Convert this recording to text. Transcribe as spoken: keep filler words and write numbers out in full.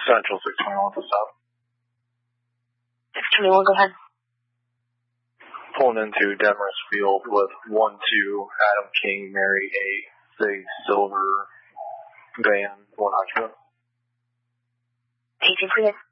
Central six twenty-one, what's up? six twenty-one, go ahead. Pulling into Demarest Field with one two, Adam King, Mary A, Sig Silver, Van one hundred. Agent clear.